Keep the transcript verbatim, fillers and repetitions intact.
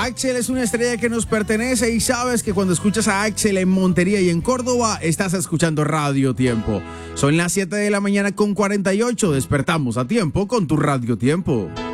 Axel es una estrella que nos pertenece y sabes que cuando escuchas a Axel en Montería y en Córdoba, estás escuchando Radio Tiempo. Son las siete de la mañana con cuarenta y ocho. Despertamos a tiempo con tu Radio Tiempo.